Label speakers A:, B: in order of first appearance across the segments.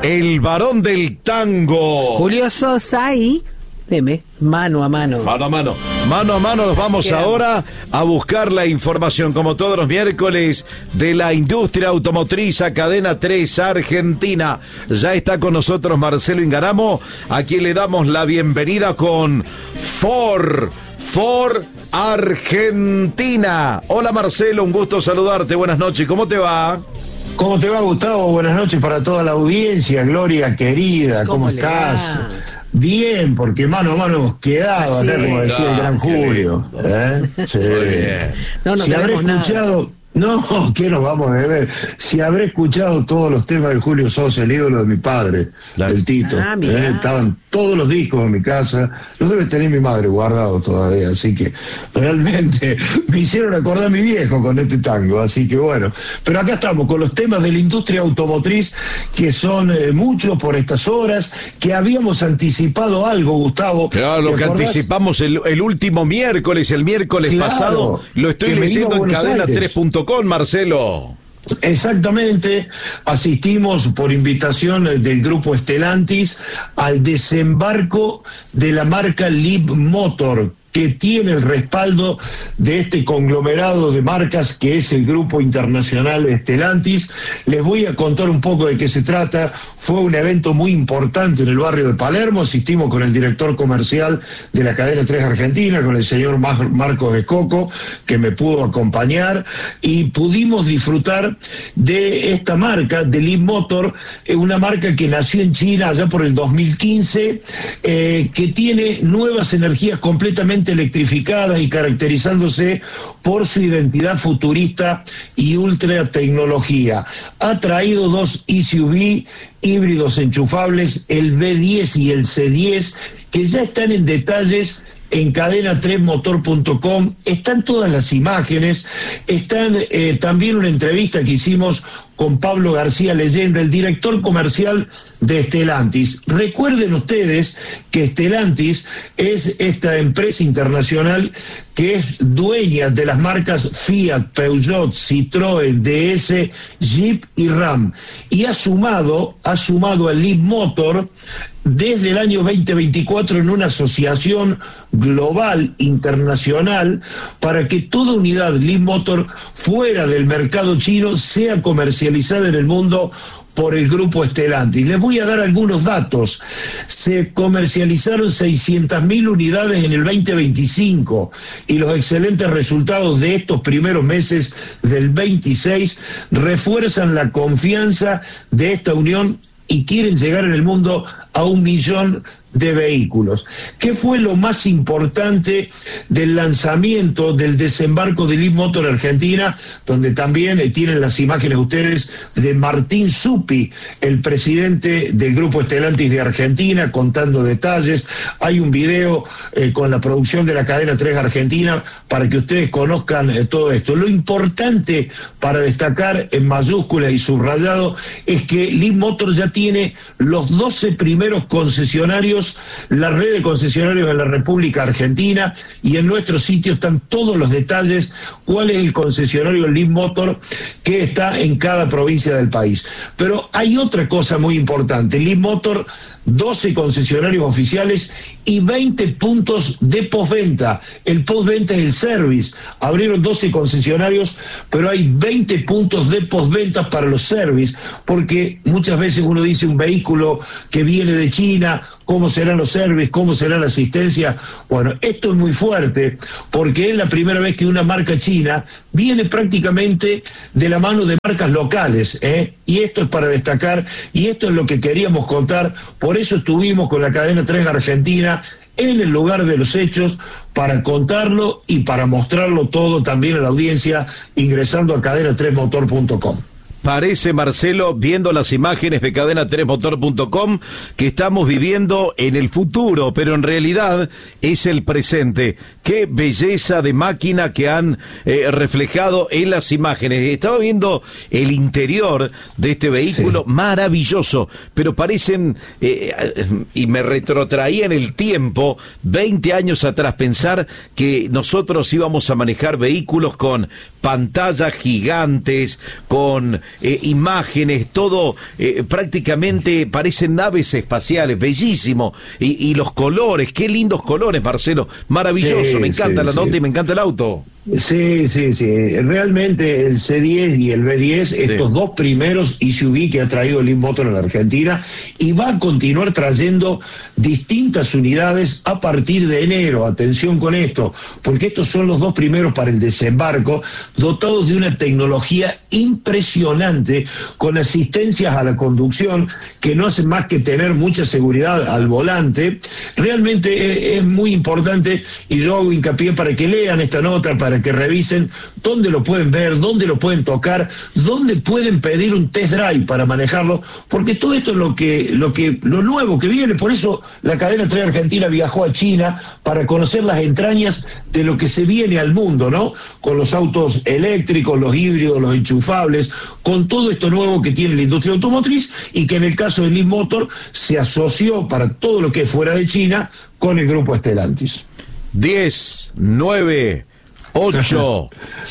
A: El varón del tango.
B: Julio Sosa y Meme, mano a mano.
A: Mano a mano. Mano a mano nos vamos ahora a buscar la información, como todos los miércoles, de la industria automotriz a Cadena 3 Argentina. Ya está con nosotros Marcelo Ingaramo, a quien le damos la bienvenida con Ford Argentina. Hola Marcelo, un gusto saludarte, buenas noches, ¿cómo te va?
C: ¿Cómo te va, Gustavo? Buenas noches para toda la audiencia, Gloria querida, ¿cómo estás? Bien, porque mano a mano hemos quedado acá, como decía el gran Julio. Sí.
B: No nos debemos nada.
C: No, ¿qué nos vamos a ver? Si habré escuchado todos los temas de Julio Sosa, el ídolo de mi padre, el Tito. Estaban todos los discos en mi casa, los debe tener mi madre guardados todavía, así que realmente me hicieron acordar a mi viejo con este tango, así que bueno. Pero acá estamos con los temas de la industria automotriz, que son muchos por estas horas, que habíamos anticipado algo, Gustavo.
A: Claro, lo que anticipamos el último miércoles, el miércoles pasado, lo estoy leyendo en cadena3.com. Marcelo.
C: Exactamente, asistimos por invitación del grupo Stellantis al desembarco de la marca Leapmotor, que tiene el respaldo de este conglomerado de marcas que es el grupo internacional Stellantis. Les voy a contar un poco de qué se trata. Fue un evento muy importante en el barrio de Palermo. Asistimos con el director comercial de la cadena 3 Argentina, con el señor Marcos de Coco, que me pudo acompañar, y pudimos disfrutar de esta marca, de Leapmotor, una marca que nació en China allá por el 2015, que tiene nuevas energías completamente electrificadas y caracterizándose por su identidad futurista y ultra tecnología. Ha traído dos SUV híbridos enchufables, el B10 y el C10, que ya están en detalles en cadena3motor.com. Están todas las imágenes, están también una entrevista que hicimos con Pablo García Leyenda, el director comercial de Stellantis. Recuerden ustedes que Stellantis es esta empresa internacional que es dueña de las marcas Fiat, Peugeot, Citroën, DS, Jeep y Ram, y ha sumado al Leapmotor desde el año 2024 en una asociación global, internacional, para que toda unidad Leapmotor fuera del mercado chino sea comercializada en el mundo por el grupo Stellantis. Les voy a dar algunos datos. Se comercializaron 600.000 unidades en el 2025 y los excelentes resultados de estos primeros meses del 26 refuerzan la confianza de esta unión y quieren llegar en el mundo a 1 millón de vehículos. ¿Qué fue lo más importante del lanzamiento del desembarco de Leapmotor Argentina, donde también tienen las imágenes ustedes de Martín Zuppi, el presidente del grupo Stellantis de Argentina, contando detalles? Hay un video con la producción de la cadena 3 Argentina para que ustedes conozcan todo esto. Lo importante para destacar en mayúsculas y subrayado es que Leapmotor ya tiene los 12 primeros concesionarios, la red de concesionarios de la República Argentina, y en nuestro sitio están todos los detalles, cuál es el concesionario Leapmotor que está en cada provincia del país. Pero hay otra cosa muy importante. Leapmotor, 12 concesionarios oficiales y 20 puntos de postventa. El postventa es el service. Abrieron 12 concesionarios, pero hay 20 puntos de postventa para los service, porque muchas veces uno dice un vehículo que viene de China, ¿cómo serán los service? ¿Cómo será la asistencia? Bueno, esto es muy fuerte, porque es la primera vez que una marca china viene prácticamente de la mano de marcas locales, y esto es para destacar, y esto es lo que queríamos contar. Por eso estuvimos con la cadena 3 Argentina en el lugar de los hechos, para contarlo y para mostrarlo todo también a la audiencia, ingresando a cadena3motor.com.
A: Parece, Marcelo, viendo las imágenes de cadena3motor.com, que estamos viviendo en el futuro, pero en realidad es el presente. Qué belleza de máquina que han reflejado en las imágenes. Estaba viendo el interior de este vehículo, sí, maravilloso, pero parecen, y me retrotraía en el tiempo, 20 años atrás, pensar que nosotros íbamos a manejar vehículos con pantallas gigantes, con imágenes, todo prácticamente parecen naves espaciales, bellísimo, y los colores, qué lindos colores, Marcelo, maravilloso,
C: Sí,
A: me encanta
C: sí,
A: la nota y me encanta el auto.
C: Sí, realmente el C10 y el B10, estos dos primeros SUV que ha traído Leap Motor a la Argentina, y va a continuar trayendo distintas unidades a partir de enero. Atención con esto, porque estos son los dos primeros para el desembarco, dotados de una tecnología impresionante, con asistencias a la conducción que no hacen más que tener mucha seguridad al volante. Realmente es muy importante, y yo hago hincapié para que lean esta nota, para que revisen dónde lo pueden ver, dónde lo pueden tocar, dónde pueden pedir un test drive para manejarlo, porque todo esto es lo nuevo que viene. Por eso la cadena 3 Argentina viajó a China para conocer las entrañas de lo que se viene al mundo, ¿no? Con los autos eléctricos, los híbridos, los enchufables, con todo esto nuevo que tiene la industria automotriz, y que en el caso de Leap Motor se asoció para todo lo que es fuera de China con el grupo Stellantis.
A: 10, 9, 8,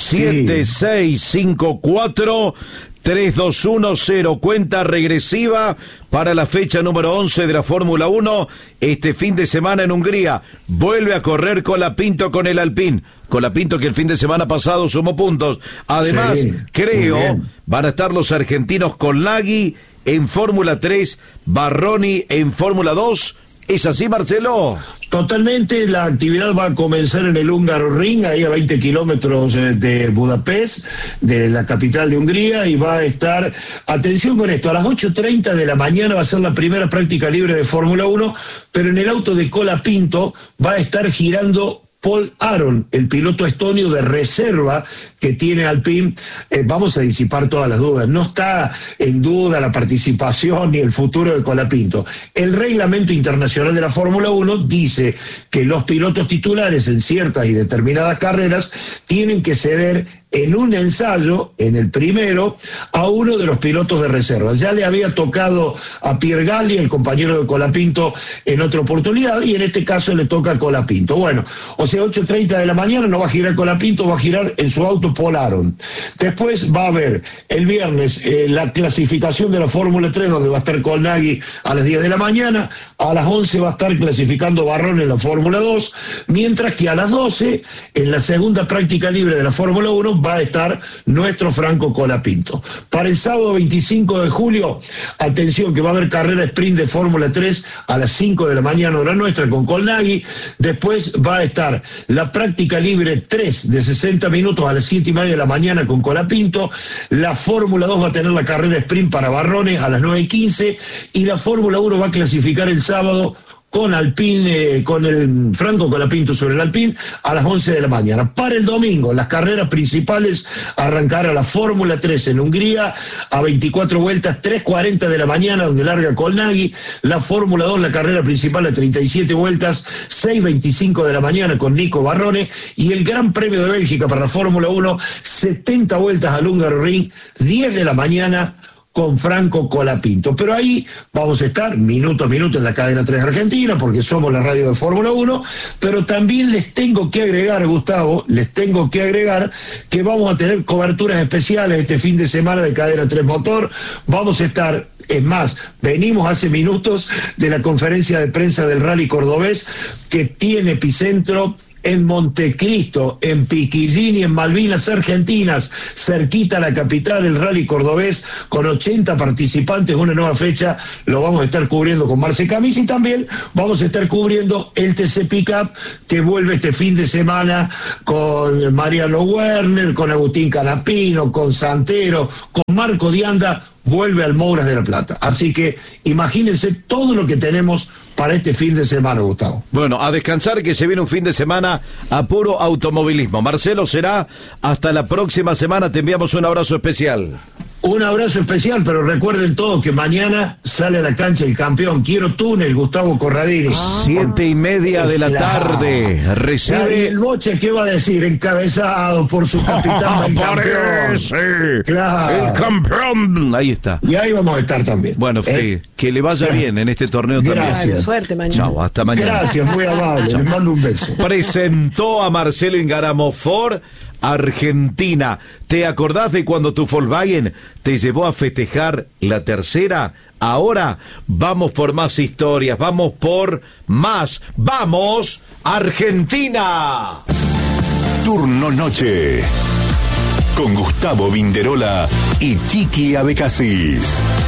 A: 7, 6, 5, 4, 3, 2, 1, 0. Cuenta regresiva para la fecha número 11 de la Fórmula 1. Este fin de semana en Hungría vuelve a correr Colapinto con el Alpine. Colapinto que el fin de semana pasado sumó puntos. Además, creo, van a estar los argentinos Colnaghi en Fórmula 3, Barroni en Fórmula 2. ¿Es así, Marcelo?
C: Totalmente, la actividad va a comenzar en el Hungaroring, ahí a 20 kilómetros de Budapest, de la capital de Hungría, y va a estar, atención con esto, a las 8:30 de la mañana va a ser la primera práctica libre de Fórmula 1, pero en el auto de Colapinto va a estar girando Paul Aron, el piloto estonio de reserva que tiene Alpine. Vamos a disipar todas las dudas. No está en duda la participación ni el futuro de Colapinto. El reglamento internacional de la Fórmula 1 dice que los pilotos titulares en ciertas y determinadas carreras tienen que ceder en un ensayo, en el primero, a uno de los pilotos de reserva. Ya le había tocado a Pierre Galli, el compañero de Colapinto, en otra oportunidad, y en este caso le toca a Colapinto. Bueno, o sea, 8:30 de la mañana no va a girar Colapinto, va a girar en su auto Paul Aron. Después va a haber el viernes la clasificación de la Fórmula 3, donde va a estar Colnaghi a las 10 de la mañana, a las 11 va a estar clasificando Barrón en la Fórmula 2, mientras que a las 12, en la segunda práctica libre de la Fórmula 1, va a estar nuestro Franco Colapinto. Para el sábado 25 de julio, atención que va a haber carrera sprint de Fórmula 3 a las 5 de la mañana, hora nuestra, con Colnaghi. Después va a estar la práctica libre 3 de 60 minutos a las 7:30 de la mañana con Colapinto. La Fórmula 2 va a tener la carrera sprint para Barrones a las 9:15, y la Fórmula 1 va a clasificar el sábado con Alpine, con el Franco Colapinto sobre el Alpine a las 11 de la mañana. Para el domingo, las carreras principales arrancará la Fórmula 3 en Hungría a 24 vueltas, 3:40 de la mañana, donde larga Colnaghi. La Fórmula 2, la carrera principal a 37 vueltas, 6:25 de la mañana con Nico Barrone. Y el Gran Premio de Bélgica para la Fórmula 1, 70 vueltas al Hungaroring, 10 de la mañana, con Franco Colapinto. Pero ahí vamos a estar minuto a minuto en la cadena 3 Argentina, porque somos la radio de Fórmula 1, pero también les tengo que agregar, Gustavo, que vamos a tener coberturas especiales este fin de semana de cadena 3 Motor. Vamos a estar, es más, venimos hace minutos de la conferencia de prensa del Rally Cordobés, que tiene epicentro en Montecristo, en Piquillín, en Malvinas Argentinas, cerquita a la capital del Rally Cordobés, con 80 participantes, una nueva fecha. Lo vamos a estar cubriendo con Marce Camis, y también vamos a estar cubriendo el TC Pickup, que vuelve este fin de semana con Mariano Werner, con Agustín Canapino, con Santero, con Marco Dianda. Vuelve al Mouras de la Plata. Así que imagínense todo lo que tenemos para este fin de semana, Gustavo.
A: Bueno, a descansar, que se viene un fin de semana a puro automovilismo. Marcelo, será hasta la próxima semana. Te enviamos un abrazo especial.
C: Un abrazo especial, pero recuerden todos que mañana sale a la cancha el campeón. Quiero túnel, Gustavo Corradini.
A: 7:30 de la tarde. Recibe.
C: El Boche, ¿qué va a decir? Encabezado por su capitán, el campeón. Claro.
A: El campeón. Ahí está.
C: Y ahí vamos a estar también.
A: Bueno, que le vaya bien en este torneo también.
C: Gracias.
B: Suerte mañana.
A: Chao, hasta mañana.
C: Gracias, muy amable. Les mando un beso.
A: Presentó a Marcelo Ingaramo Ford Argentina. ¿Te acordás de cuando tu Volkswagen te llevó a festejar la tercera? Ahora vamos por más historias, vamos por más. ¡Vamos, Argentina!
D: Turno Noche con Gustavo Vinderola y Chiqui Abecasis.